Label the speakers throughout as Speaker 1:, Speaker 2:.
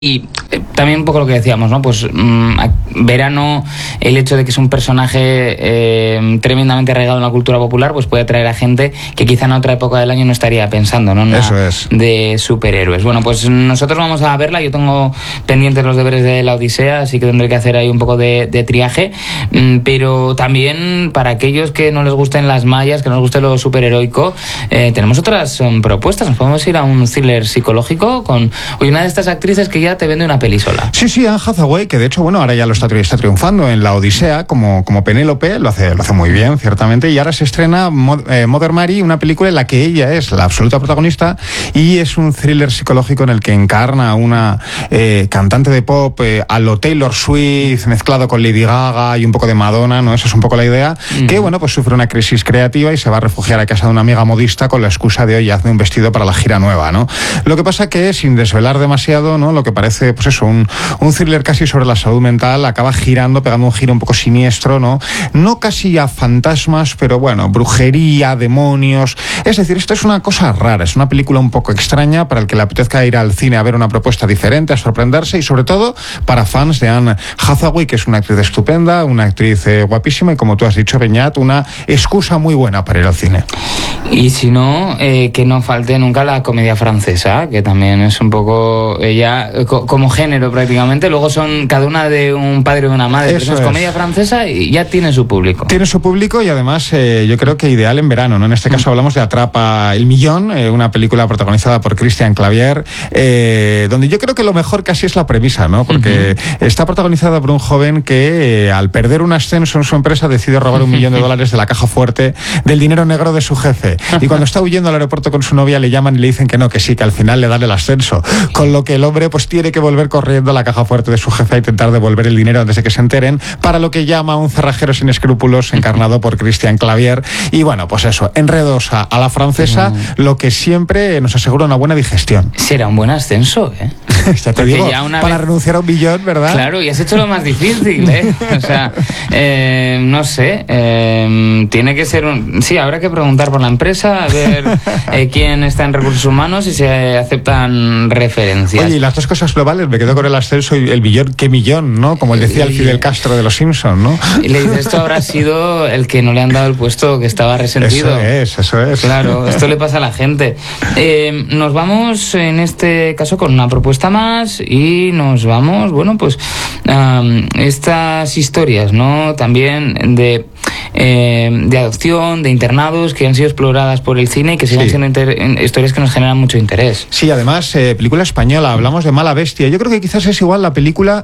Speaker 1: Y también un poco lo que decíamos, ¿no? Pues Verano, el hecho de que es un personaje tremendamente arraigado en la cultura popular, pues puede atraer a gente que quizá en otra época del año no estaría pensando, ¿no?
Speaker 2: Eso es.
Speaker 1: De superhéroes. Bueno, pues nosotros vamos a verla. Yo tengo pendientes los deberes de La Odisea, así que tendré que hacer ahí un poco de triaje. Pero también para aquellos que no les gusten las mallas, que no les guste lo superheroico, tenemos otras propuestas. Nos podemos ir a un thriller psicológico con una de estas actrices que ya te vende una peli sola.
Speaker 2: Sí, Anne Hathaway, que de hecho, bueno, ahora ya lo está triunfando en La Odisea como Penélope, lo hace muy bien, ciertamente, y ahora se estrena Mother Mary, una película en la que ella es la absoluta protagonista y es un thriller psicológico en el que encarna a una cantante de pop a lo Taylor Swift, mezclado con Lady Gaga y un poco de Madonna, ¿no? Esa es un poco la idea, que, bueno, pues sufre una crisis creativa y se va a refugiar a casa de una amiga modista con la excusa de, oye, hazme un vestido para la gira nueva, ¿no? Lo que pasa que, sin desvelar demasiado, ¿no? Lo que parece, pues eso, un thriller casi sobre la salud mental, acaba pegando un giro un poco siniestro, ¿no? No casi a fantasmas, pero bueno, brujería, demonios. Es decir, esto es una cosa rara, es una película un poco extraña para el que le apetezca ir al cine a ver una propuesta diferente, a sorprenderse, y sobre todo para fans de Anne Hathaway, que es una actriz estupenda, una actriz guapísima y, como tú has dicho, Beñat, una excusa muy buena para ir al cine.
Speaker 1: Y si no, que no falte nunca la comedia francesa, que también es un poco ella como género prácticamente. Luego son cada una de un padre y una madre. Eso es comedia francesa y ya tiene su público.
Speaker 2: Tiene su público y además yo creo que ideal en verano, ¿no? En este caso hablamos de Atrapa el Millón, una película protagonizada por Christian Clavier, donde yo creo que lo mejor casi es la premisa, ¿no? Porque está protagonizada por un joven que al perder un ascenso en su empresa decide robar $1 millón de la caja fuerte del dinero negro de su jefe. Y cuando está huyendo al aeropuerto con su novia le llaman y le dicen que no, que sí, que al final le dan el ascenso. Con lo que el hombre pues tiene que volver corriendo a la caja fuerte de su jefe a intentar devolver el dinero antes de que se enteren, para lo que llama un cerrajero sin escrúpulos encarnado por Christian Clavier. Y bueno, pues eso, enredos a la francesa, lo que siempre nos asegura una buena digestión.
Speaker 1: Será un buen ascenso, ¿eh?
Speaker 2: Ya te digo, para renunciar a $1 millón, ¿verdad?
Speaker 1: Claro, y has hecho lo más difícil, ¿eh? O sea, no sé, tiene que ser sí, habrá que preguntar por la empresa, a ver quién está en recursos humanos y se aceptan referencias.
Speaker 2: Oye, y las dos cosas globales, me quedo con el ascenso y el millón, ¿qué millón, no? Como decía el Fidel Castro de los Simpsons, ¿no?
Speaker 1: Y le dice, esto habrá sido el que no le han dado el puesto, que estaba resentido.
Speaker 2: Eso es.
Speaker 1: Claro, esto le pasa a la gente. Nos vamos, en este caso, con una propuesta más y nos vamos, bueno, pues estas historias, ¿no? También de adopción, de internados que han sido exploradas por el cine y que siguen siendo historias que nos generan mucho interés.
Speaker 2: Sí, además, película española, hablamos de Mala Bestia. Yo creo que quizás es igual la película,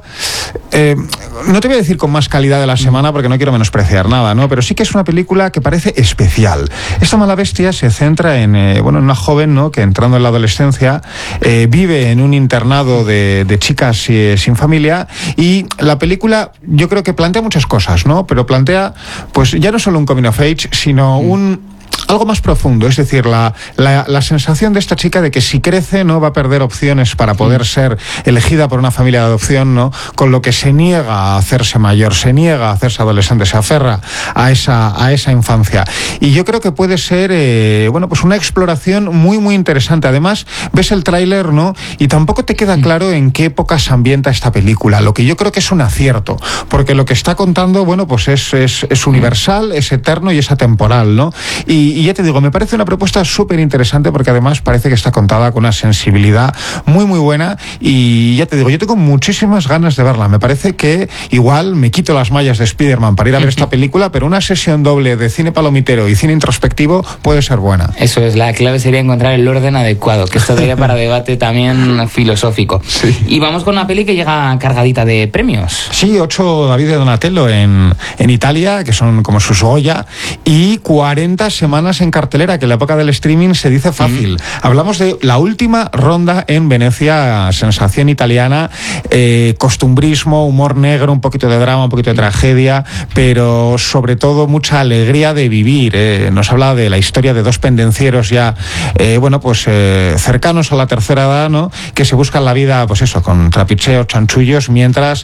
Speaker 2: no te voy a decir con más calidad de la semana porque no quiero menospreciar nada, ¿no? Pero sí que es una película que parece especial. Esta Mala Bestia se centra en una joven, ¿no?, que entrando en la adolescencia vive en un internado de chicas sin familia, y la película yo creo que plantea muchas cosas, ¿no? Pero plantea, pues ya no solo un coming of age, sino algo más profundo, es decir, la sensación de esta chica de que si crece no va a perder opciones para poder ser elegida por una familia de adopción, ¿no? Con lo que se niega a hacerse mayor, se niega a hacerse adolescente, se aferra a esa infancia. Y yo creo que puede ser, pues una exploración muy, muy interesante. Además, ves el tráiler, ¿no? Y tampoco te queda claro en qué época se ambienta esta película, lo que yo creo que es un acierto, porque lo que está contando, bueno, pues es universal, es eterno y es atemporal, ¿no? Y ya te digo, me parece una propuesta súper interesante porque además parece que está contada con una sensibilidad muy, muy buena, y ya te digo, yo tengo muchísimas ganas de verla. Me parece que igual me quito las mallas de Spider-Man para ir a ver esta película, pero una sesión doble de cine palomitero y cine introspectivo puede ser buena.
Speaker 1: Eso es, la clave sería encontrar el orden adecuado, que esto daría para debate también filosófico.
Speaker 2: Sí.
Speaker 1: Y vamos con una peli que llega cargadita de premios.
Speaker 2: Sí, 8 David de Donatello en Italia, que son como sus Goya, y 40 semanas en cartelera, que en la época del streaming se dice fácil. Hablamos de La Última Ronda en Venecia, sensación italiana, costumbrismo, humor negro, un poquito de drama, un poquito de tragedia, pero sobre todo mucha alegría de vivir. Nos habla de la historia de dos pendencieros ya, cercanos a la tercera edad, ¿no?, que se buscan la vida, pues eso, con trapicheos, chanchullos, mientras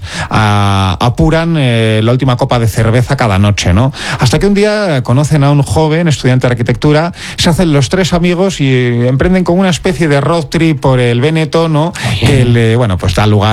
Speaker 2: apuran la última copa de cerveza cada noche, ¿no? Hasta que un día conocen a un joven estudiante arquitectura, se hacen los tres amigos y emprenden como una especie de road trip por el Véneto, ¿no? Que pues da lugar